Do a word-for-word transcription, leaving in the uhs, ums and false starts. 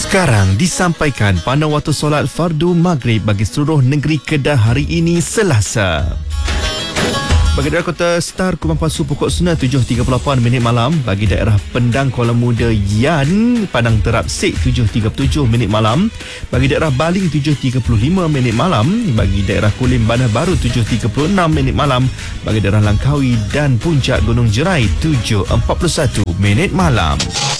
Sekarang disampaikan pada waktu solat fardu maghrib bagi seluruh negeri Kedah hari ini Selasa. Bagi daerah Kota Star Kumantan Pokok Suna tujuh tiga puluh lapan minit malam. Bagi daerah Pendang Kuala Muda Yan Padang Terap Sek tujuh tiga puluh tujuh minit malam. Bagi daerah Baling tujuh tiga puluh lima minit malam. Bagi daerah Kulim Bandar Baru tujuh tiga puluh enam minit malam. Bagi daerah Langkawi dan Puncak Gunung Jerai tujuh empat puluh satu minit malam.